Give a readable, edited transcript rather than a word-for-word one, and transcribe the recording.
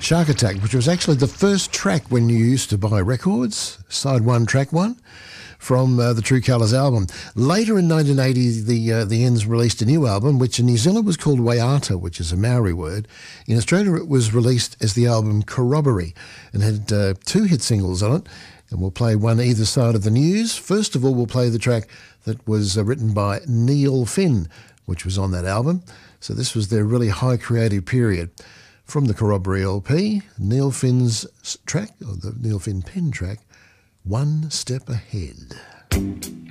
Shark Attack, which was actually the first track when you used to buy records, side one, track one, from the True Colours album. Later in 1980, the Ends released a new album, which in New Zealand was called Waiata, which is a Maori word. In Australia, it was released as the album Corroboree and had 2 hit singles on it, and we'll play one either side of the news. First of all, we'll play the track that was written by Neil Finn, which was on that album. So this was their really high creative period. From the Corroboree LP, Neil Finn's track, or the Neil Finn pen track, One Step Ahead.